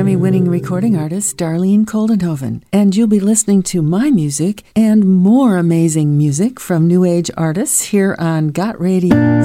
Grammy-winning recording artist Darlene Koldenhoven, and you'll be listening to my music and more amazing music from New Age artists here on Got Radio.